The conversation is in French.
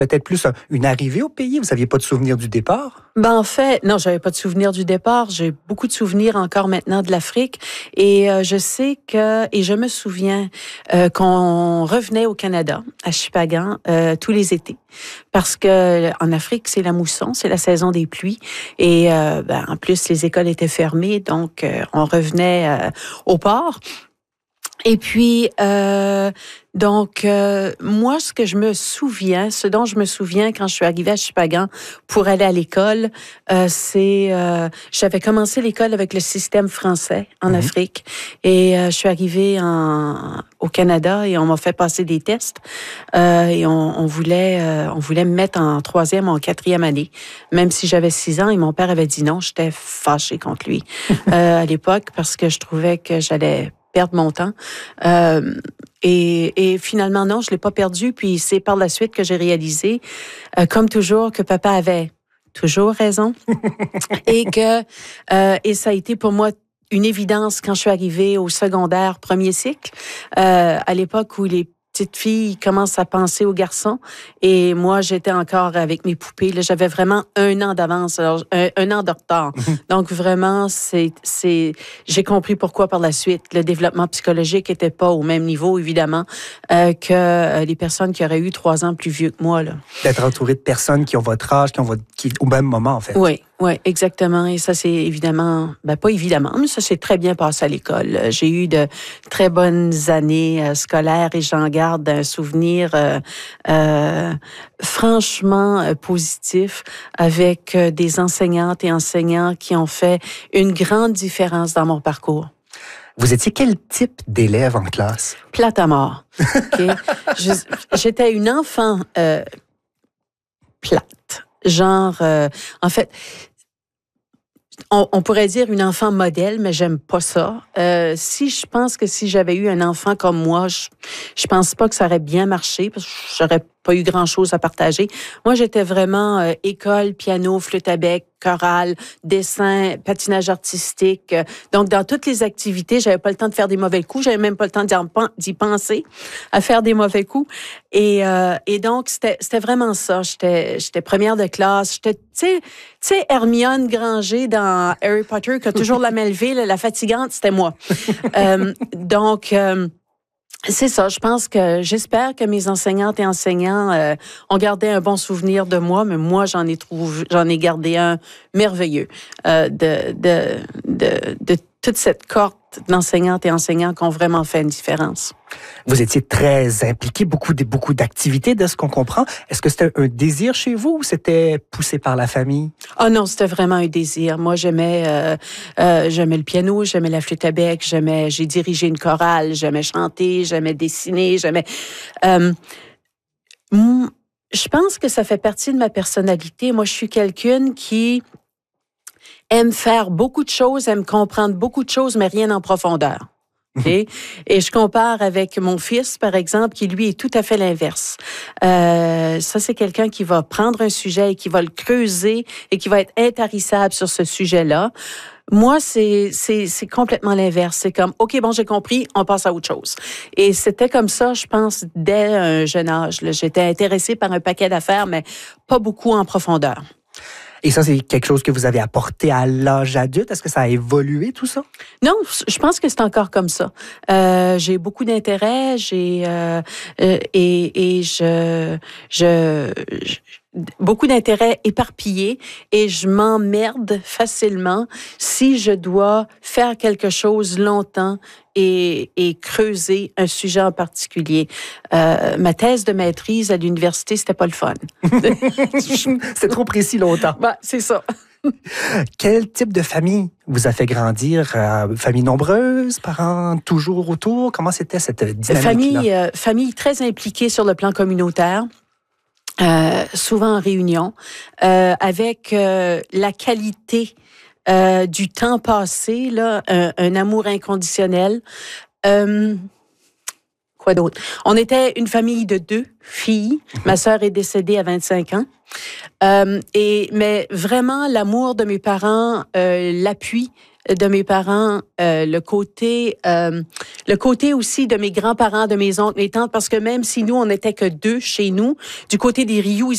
peut-être plus une arrivée au pays? Vous n'aviez pas de souvenir du départ? Ben en fait, non, j'avais pas de souvenir du départ. J'ai beaucoup de souvenirs encore maintenant de l'Afrique. Et je sais et je me souviens qu'on revenait au Canada, à Shippagan, tous les étés. Parce que en Afrique, c'est la mousson, c'est la saison des pluies. Et en plus, les écoles étaient fermées, donc on revenait au port. Et puis, moi, ce dont je me souviens quand je suis arrivée à Shippagan pour aller à l'école, j'avais commencé l'école avec le système français en Afrique. Et je suis arrivée au Canada et on m'a fait passer des tests. Et on voulait me mettre en 3e ou en 4e année, même si j'avais 6 ans. Et mon père avait dit non. J'étais fâchée contre lui à l'époque parce que je trouvais que j'allais perdre mon temps. Et finalement, non, je l'ai pas perdu. Puis c'est par la suite que j'ai réalisé, comme toujours, que papa avait toujours raison. et ça a été pour moi une évidence quand je suis arrivée au secondaire premier cycle, à l'époque où les petites filles commencent à penser aux garçons. Et moi, j'étais encore avec mes poupées. Là, j'avais vraiment 1 an d'avance, alors, un an de retard. Donc, vraiment, j'ai compris pourquoi par la suite. Le développement psychologique était pas au même niveau, évidemment, que les personnes qui auraient eu 3 ans plus vieux que moi, là. D'être entouré de personnes qui ont votre âge, qui au même moment, en fait. Oui, exactement. Et ça, c'est évidemment, pas évidemment, mais ça s'est très bien passé à l'école. J'ai eu de très bonnes années scolaires et j'en garde un souvenir franchement positif avec des enseignantes et enseignants qui ont fait une grande différence dans mon parcours. Vous étiez quel type d'élève en classe? Plate à mort. Okay? J'étais une enfant plate. Genre, en fait, on pourrait dire une enfant modèle, mais j'aime pas ça. Je pense que si j'avais eu un enfant comme moi, je pense pas que ça aurait bien marché parce que j'aurais pas eu grand-chose à partager. Moi, j'étais vraiment école, piano, flûte à bec, chorale, dessin, patinage artistique. Donc, dans toutes les activités, j'avais pas le temps de faire des mauvais coups. J'avais même pas le temps d'y penser à faire des mauvais coups. Et donc, c'était vraiment ça. J'étais première de classe. J'étais, tu sais, Hermione Granger dans Harry Potter, qui a toujours la main levée, la fatigante, c'était moi. C'est ça. J'espère que mes enseignantes et enseignants ont gardé un bon souvenir de moi, mais moi, j'en ai gardé un merveilleux de toute cette cohorte d'enseignantes et enseignants qui ont vraiment fait une différence. Vous étiez très impliqué, beaucoup d'activités de ce qu'on comprend. Est-ce que c'était un désir chez vous ou c'était poussé par la famille? Ah non, c'était vraiment un désir. Moi, j'aimais le piano, j'aimais la flûte à bec, j'ai dirigé une chorale, j'aimais chanter, j'aimais dessiner, je pense que ça fait partie de ma personnalité. Moi, je suis quelqu'un qui aime faire beaucoup de choses, aime comprendre beaucoup de choses, mais rien en profondeur. Okay? Et je compare avec mon fils, par exemple, qui, lui, est tout à fait l'inverse. Ça, c'est quelqu'un qui va prendre un sujet et qui va le creuser et qui va être intarissable sur ce sujet-là. Moi, c'est complètement l'inverse. C'est comme, OK, bon, j'ai compris, on passe à autre chose. Et c'était comme ça, je pense, dès un jeune âge. Là. J'étais intéressée par un paquet d'affaires, mais pas beaucoup en profondeur. Et ça, c'est quelque chose que vous avez apporté à l'âge adulte? Est-ce que ça a évolué, tout ça? Non, je pense que c'est encore comme ça. J'ai beaucoup d'intérêt, beaucoup d'intérêts éparpillés et je m'emmerde facilement si je dois faire quelque chose longtemps et creuser un sujet en particulier. Ma thèse de maîtrise à l'université, c'était pas le fun. C'est trop précis longtemps. C'est ça. Quel type de famille vous a fait grandir? Famille nombreuse, parents toujours autour? Comment c'était cette dynamique-là? Famille très impliquée sur le plan communautaire. Souvent en réunion, avec la qualité du temps passé, là, un amour inconditionnel. Quoi d'autre? On était une famille de 2 filles. Ma sœur est décédée à 25 ans. Mais vraiment, l'amour de mes parents, l'appui de mes parents, le côté aussi de mes grands-parents, de mes oncles, mes tantes, parce que même si nous, on n'était que 2 chez nous, du côté des Rioux,